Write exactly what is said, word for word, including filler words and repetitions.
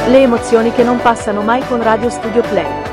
Le emozioni che non passano mai con Radio Studio Play.